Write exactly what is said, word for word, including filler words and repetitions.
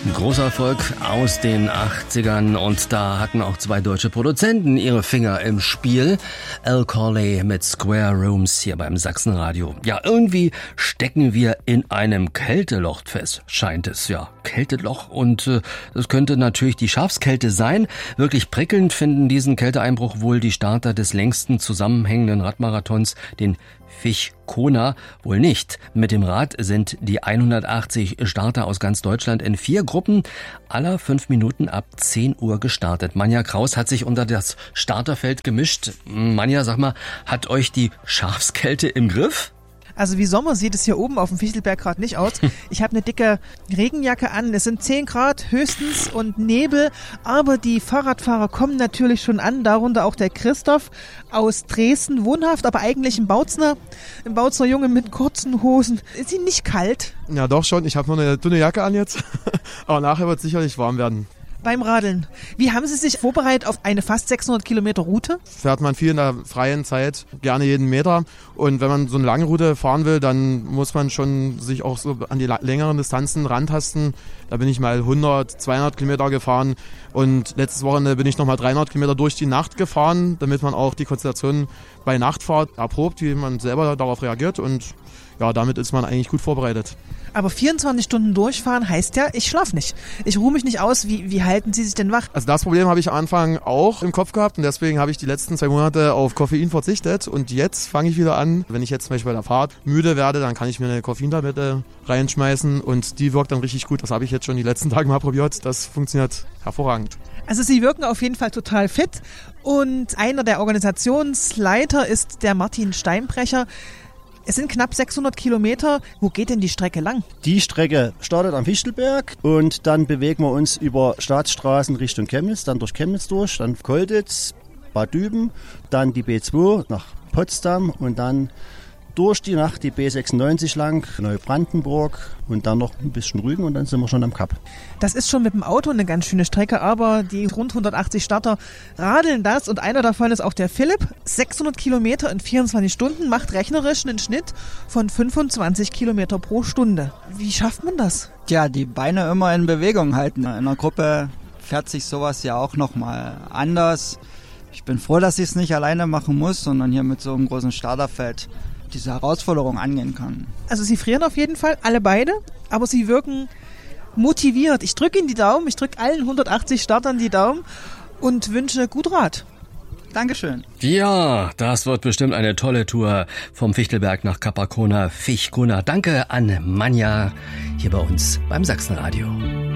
Großer Erfolg aus den achtzigern und da hatten auch zwei deutsche Produzenten ihre Finger im Spiel. Al Corley mit Square Rooms hier beim Sachsenradio. Ja, irgendwie stecken wir in einem Kälteloch fest, scheint es. Ja, Kälteloch und äh, das könnte natürlich die Schafskälte sein. Wirklich prickelnd finden diesen Kälteeinbruch wohl die Starter des längsten zusammenhängenden Radmarathons, den Fichkona, wohl nicht. Mit dem Rad sind die hundertachtzig Starter aus ganz Deutschland in vier Gruppen aller fünf Minuten ab zehn Uhr gestartet. Manja Kraus hat sich unter das Starterfeld gemischt. Manja, sag mal, hat euch die Schafskälte im Griff? Also wie Sommer sieht es hier oben auf dem Fichtelberg gerade nicht aus. Ich habe eine dicke Regenjacke an. Es sind zehn Grad höchstens und Nebel. Aber die Fahrradfahrer kommen natürlich schon an. Darunter auch der Christoph aus Dresden, wohnhaft, aber eigentlich ein Bautzner. Ein Bautzner Junge mit kurzen Hosen. Ist Ihnen nicht kalt? Ja doch schon. Ich habe nur eine dünne Jacke an jetzt. Aber nachher wird es sicherlich warm werden. Beim Radeln. Wie haben Sie sich vorbereitet auf eine fast sechshundert Kilometer Route? Fährt man viel in der freien Zeit, gerne jeden Meter. Und wenn man so eine lange Route fahren will, dann muss man schon sich auch so an die längeren Distanzen rantasten. Da bin ich mal hundert, zweihundert Kilometer gefahren. Und letztes Wochenende bin ich nochmal dreihundert Kilometer durch die Nacht gefahren, damit man auch die Konstellation bei Nachtfahrt erprobt, wie man selber darauf reagiert. Und ja, damit ist man eigentlich gut vorbereitet. Aber vierundzwanzig Stunden durchfahren heißt ja, ich schlafe nicht. Ich ruhe mich nicht aus. Wie, wie halten Sie sich denn wach? Also das Problem habe ich am Anfang auch im Kopf gehabt und deswegen habe ich die letzten zwei Monate auf Koffein verzichtet und jetzt fange ich wieder an. Wenn ich jetzt zum Beispiel bei der Fahrt müde werde, dann kann ich mir eine Koffeintablette reinschmeißen und die wirkt dann richtig gut. Das habe ich jetzt schon die letzten Tage mal probiert. Das funktioniert hervorragend. Also Sie wirken auf jeden Fall total fit und einer der Organisationsleiter ist der Martin Steinbrecher. Es sind knapp sechshundert Kilometer. Wo geht denn die Strecke lang? Die Strecke startet am Fichtelberg und dann bewegen wir uns über Staatsstraßen Richtung Chemnitz, dann durch Chemnitz durch, dann Kolditz, Bad Düben, dann die B zwei nach Potsdam und dann durch die Nacht die B sechsundneunzig lang, Neubrandenburg und dann noch ein bisschen Rügen und dann sind wir schon am Kap. Das ist schon mit dem Auto eine ganz schöne Strecke, aber die rund hundertachtzig Starter radeln das und einer davon ist auch der Philipp. sechshundert Kilometer in vierundzwanzig Stunden macht rechnerisch einen Schnitt von fünfundzwanzig Kilometer pro Stunde. Wie schafft man das? Tja, die Beine immer in Bewegung halten. In einer Gruppe fährt sich sowas ja auch nochmal anders. Ich bin froh, dass ich es nicht alleine machen muss, sondern hier mit so einem großen Starterfeld diese Herausforderung angehen kann. Also Sie frieren auf jeden Fall, alle beide, aber Sie wirken motiviert. Ich drücke Ihnen die Daumen, ich drücke allen hundertachtzig Startern die Daumen und wünsche gut Rat. Dankeschön. Ja, das wird bestimmt eine tolle Tour vom Fichtelberg nach Capacona, Fichkona. Danke an Manja hier bei uns beim Sachsenradio.